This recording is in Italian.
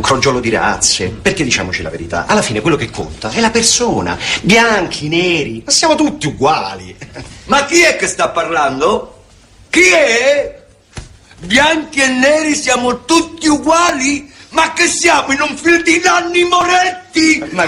crogiolo di razze. Perché diciamoci la verità, alla fine quello che conta è la persona. Bianchi, neri, ma siamo tutti uguali. Ma chi è che sta parlando? Chi è? Bianchi e neri siamo tutti uguali? Ma che siamo in un film di Nanni Moretti?